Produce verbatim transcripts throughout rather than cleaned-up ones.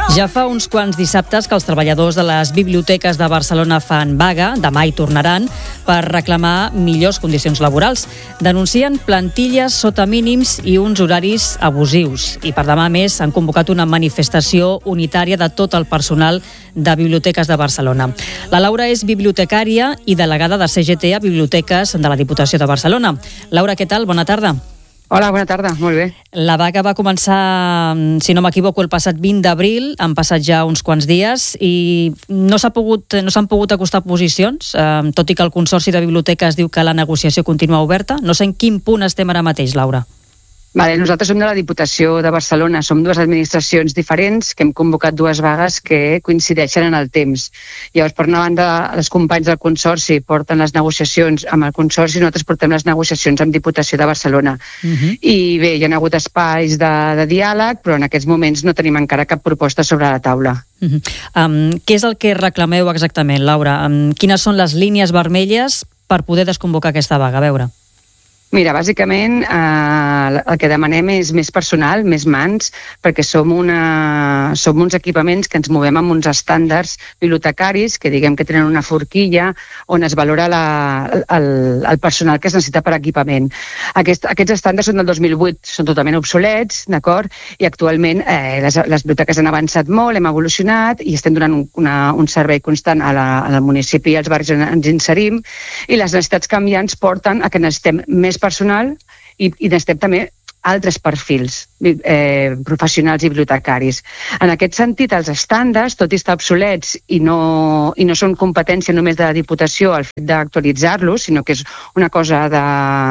Ja fa uns quants dissabtes que els treballadors de les biblioteques de Barcelona fan vaga, demà hi tornaran, per reclamar millors condicions laborals. Denuncien plantilles sota mínims i uns horaris abusius. I per demà més han convocat una manifestació unitària de tot el personal de biblioteques de Barcelona. La Laura és bibliotecària i delegada de C G T a Biblioteques de la Diputació de Barcelona. Laura, què tal? Bona tarda. Hola, bona tarda, molt bé. La vaga va començar, si no m'equivoco, el passat vint d'abril, han passat ja uns quants dies i no s'ha pogut, no s'han pogut acostar posicions, eh, tot i que el Consorci de Biblioteques diu que la negociació continua oberta. No sé en quin punt estem ara mateix, Laura. Vale, nosaltres som de la Diputació de Barcelona, som dues administracions diferents que hem convocat dues vagues que coincideixen en el temps. Llavors, per una banda, els companys del Consorci porten les negociacions amb el Consorci, nosaltres portem les negociacions amb Diputació de Barcelona. Uh-huh. I bé, hi ha hagut espais de, de diàleg, però en aquests moments no tenim encara cap proposta sobre la taula. Uh-huh. Um, què és el que reclameu exactament, Laura? Um, quines són les línies vermelles per poder desconvocar aquesta vaga? A veure. Mira, bàsicament eh, el que demanem és més personal, més mans, perquè som, una, som uns equipaments que ens movem amb uns estàndards bibliotecaris que diguem que tenen una forquilla on es valora la, el, el personal que es necessita per equipament. Aquest, aquests estàndards són del dos mil vuit, són totalment obsolets, d'acord? I actualment eh, les, les biblioteques han avançat molt, hem evolucionat i estem donant un, una, un servei constant a la, al municipi i als barris on ens inserim, i les necessitats canviants porten a que necessitem més personal i, i necessitem també altres perfils eh, professionals i bibliotecaris. En aquest sentit, els estàndards, tot i estar obsolets i no, i no són competència només de la Diputació el fet d'actualitzar-los, sinó que és una cosa de,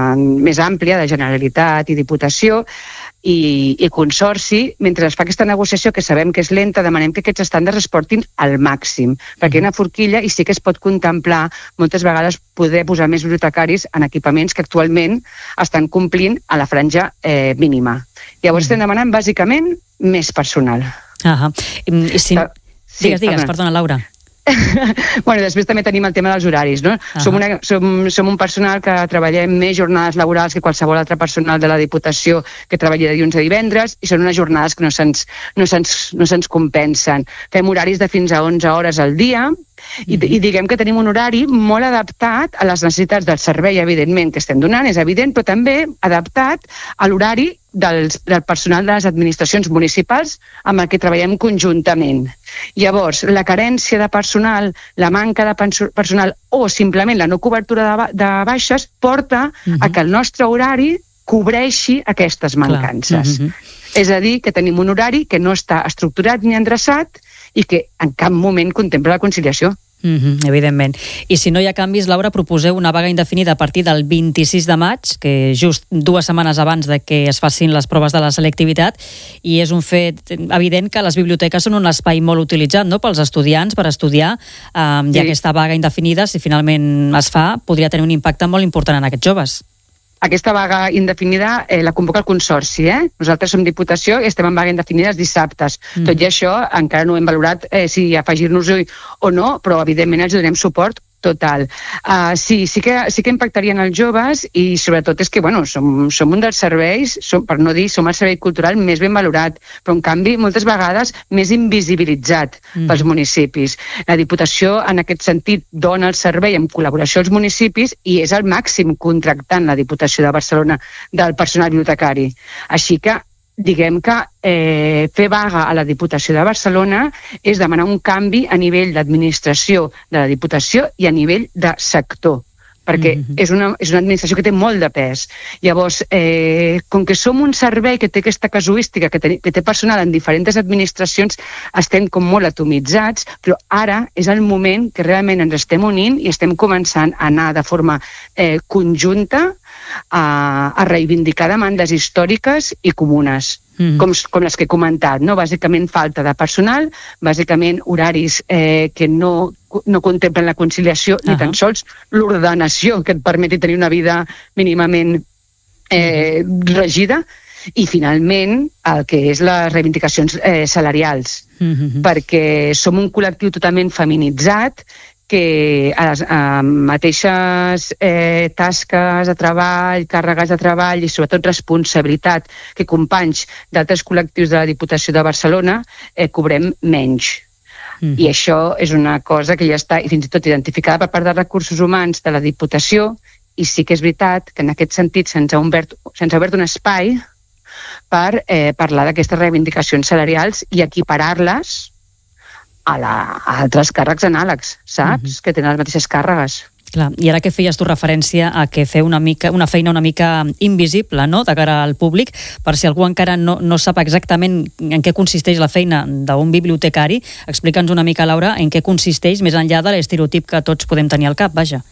més àmplia, de Generalitat i Diputació, i, i Consorci, mentre es fa aquesta negociació, que sabem que és lenta, demanem que aquests estàndards es portin al màxim, perquè hi ha una forquilla i sí que es pot contemplar moltes vegades poder posar més bibliotecaris en equipaments que actualment estan complint a la franja eh, mínima. Llavors estem demanant bàsicament més personal. Ah, I si... sí, digues, digues, perdona, Laura. Bueno, després també tenim el tema dels horaris, no? Uh-huh. Som, una, som, som un personal que treballem més jornades laborals que qualsevol altre personal de la Diputació que treballa de dilluns a divendres, i són unes jornades que no se'ns no se'ns, no se'ns compensen. Fem horaris de fins a onze hores al dia, i, i diguem que tenim un horari molt adaptat a les necessitats del servei, evidentment, que estem donant, és evident, però també adaptat a l'horari del, del personal de les administracions municipals amb el que treballem conjuntament. Llavors, la carència de personal, la manca de personal o simplement la no cobertura de, de baixes porta uh-huh. a que el nostre horari cobreixi aquestes mancances. Uh-huh. És a dir, que tenim un horari que no està estructurat ni endreçat i que en cap moment contempla la conciliació. Mm-hmm, evidentment. I si no hi ha canvis, Laura, proposeu una vaga indefinida a partir del vint-i-sis de maig, que just dues setmanes abans de que es facin les proves de la selectivitat, i és un fet evident que les biblioteques són un espai molt utilitzat, no?, pels estudiants, per estudiar, um, i sí. Aquesta vaga indefinida, si finalment es fa, podria tenir un impacte molt important en aquests joves. Aquesta vaga indefinida eh, la convoca el Consorci, eh? Nosaltres som Diputació i estem en vaga indefinida els dissabtes. Mm. Tot i això, encara no hem valorat eh, si afegir-nos-hi o no, però evidentment els donem suport total. Uh, sí, sí que, sí que impactarien els joves i sobretot és que, bueno, som, som un dels serveis, som, per no dir, som el servei cultural més ben valorat, però en canvi moltes vegades més invisibilitzat mm. pels municipis. La Diputació en aquest sentit dona el servei en col·laboració als municipis i és el màxim contractant la Diputació de Barcelona del personal bibliotecari. Així que diguem que eh, fer vaga a la Diputació de Barcelona és demanar un canvi a nivell d'administració de la Diputació i a nivell de sector, perquè mm-hmm. és, una, és una administració que té molt de pes. Llavors, eh, com que som un servei que té aquesta casuística, que té, que té personal en diferents administracions, estem com molt atomitzats, però ara és el moment que realment ens estem unint i estem començant a anar de forma eh, conjunta a, a reivindicar demandes històriques i comunes, mm. com, com les que he comentat, no? Bàsicament falta de personal, bàsicament horaris eh, que no, no contemplen la conciliació, uh-huh. ni tan sols l'ordenació que et permeti tenir una vida mínimament eh, regida, i finalment el que és les reivindicacions eh, salarials, uh-huh. perquè som un col·lectiu totalment feminitzat que a les a mateixes eh, tasques de treball, càrregues de treball i sobretot responsabilitat que companys d'altres col·lectius de la Diputació de Barcelona eh, cobrem menys. Mm. I això és una cosa que ja està fins i tot identificada per part de recursos humans de la Diputació, i sí que és veritat que en aquest sentit se'ns ha obert, se'ns ha obert un espai per eh, parlar d'aquestes reivindicacions salarials i equiparar-les a, la, a altres càrrecs anàlegs, saps? Mm-hmm. Que tenen les mateixes càrregues. Clar, i ara que feies tu referència a que fer una, mica, una feina una mica invisible, no?, de cara al públic, per si algú encara no, no sap exactament en què consisteix la feina d'un bibliotecari, explica'ns una mica, Laura, en què consisteix, més enllà de l'estereotip que tots podem tenir al cap, vaja.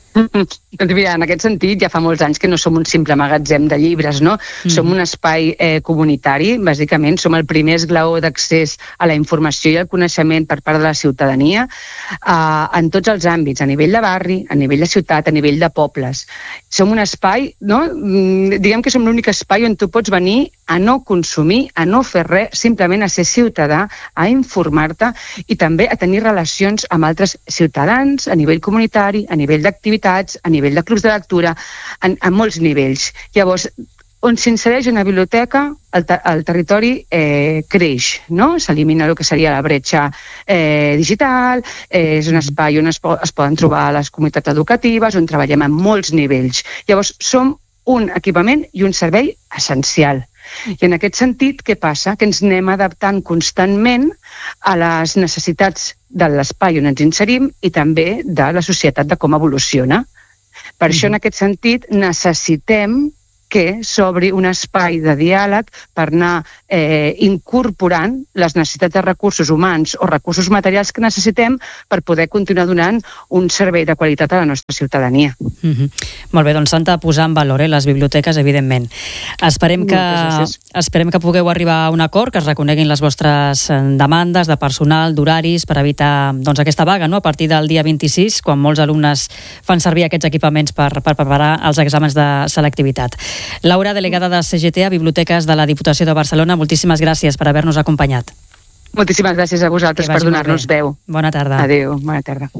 Doncs mira, en aquest sentit ja fa molts anys que no som un simple magatzem de llibres, no? Mm. Som un espai eh, comunitari, bàsicament som el primer esglaó d'accés a la informació i al coneixement per part de la ciutadania eh, en tots els àmbits, a nivell de barri, a nivell de ciutat, a nivell de pobles. Som un espai, no? Diguem que som l'únic espai on tu pots venir a no consumir, a no fer res, simplement a ser ciutadà, a informar-te i també a tenir relacions amb altres ciutadans a nivell comunitari, a nivell d'activitats, a nivell de clubs de lectura, en, en molts nivells. Llavors, on s'insereix una biblioteca, el, ter el territori eh, creix, no? S'elimina el que seria la bretxa eh, digital, eh, és un espai on es, po es poden trobar les comunitats educatives, on treballem en molts nivells. Llavors, som un equipament i un servei essencial. I en aquest sentit, què passa? Que ens anem adaptant constantment a les necessitats de l'espai on ens inserim i també de la societat, de com evoluciona. Per mm. això, en aquest sentit, necessitem que s'obri un espai de diàleg per anar eh, incorporant les necessitats de recursos humans o recursos materials que necessitem per poder continuar donant un servei de qualitat a la nostra ciutadania. Mm-hmm. Molt bé, doncs s'han de posar en valor eh, les biblioteques, evidentment. Esperem que, esperem que pugueu arribar a un acord, que es reconeguin les vostres demandes de personal, d'horaris, per evitar doncs, aquesta vaga, no? A partir del dia vint-i-sis, quan molts alumnes fan servir aquests equipaments per, per preparar els exàmens de selectivitat. Laura, delegada de C G T a Biblioteques de la Diputació de Barcelona, moltíssimes gràcies per haver-nos acompanyat. Moltíssimes gràcies a vosaltres per donar-nos veu. Bona tarda. Adéu, bona tarda.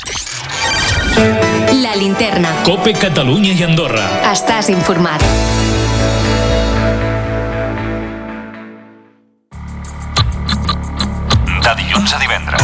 La Linterna. COPE Catalunya i Andorra. Estàs informat. De dilluns a divendres.